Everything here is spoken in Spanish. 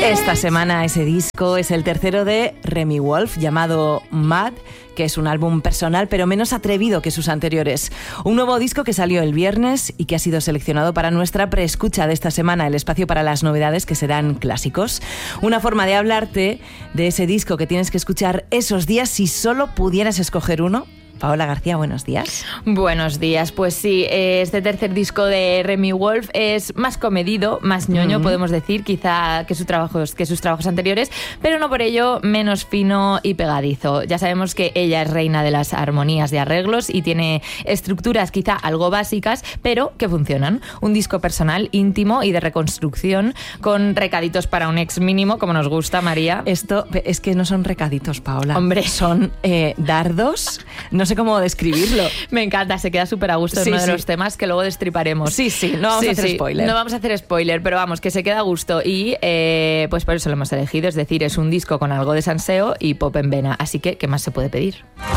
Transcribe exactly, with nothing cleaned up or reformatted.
Esta semana ese disco es el tercero de Remi Wolf, llamado Mad, que es un álbum personal pero menos atrevido que sus anteriores. Un nuevo disco que salió el viernes y que ha sido seleccionado para nuestra preescucha de esta semana, el espacio para las novedades que serán clásicos. Una forma de hablarte de ese disco que tienes que escuchar esos días si solo pudieras escoger uno. Paola García, buenos días. Buenos días, pues sí, este tercer disco de Remi Wolf es más comedido, más ñoño, mm. podemos decir, quizá que, su trabajos, que sus trabajos anteriores, pero no por ello menos fino y pegadizo. Ya sabemos que ella es reina de las armonías de arreglos y tiene estructuras quizá algo básicas, pero que funcionan. Un disco personal, íntimo y de reconstrucción, con recaditos para un ex mínimo, como nos gusta, María. Esto es que no son recaditos, Paola. Hombre. Son eh, dardos, no sé cómo describirlo. Me encanta, se queda súper a gusto, es sí, uno sí. de los temas que luego destriparemos. Sí, sí, no vamos sí, a hacer sí. spoiler. No vamos a hacer spoiler, pero vamos, que se queda a gusto y eh, pues por eso lo hemos elegido, es decir, es un disco con algo de salseo y pop en vena, así que ¿qué más se puede pedir?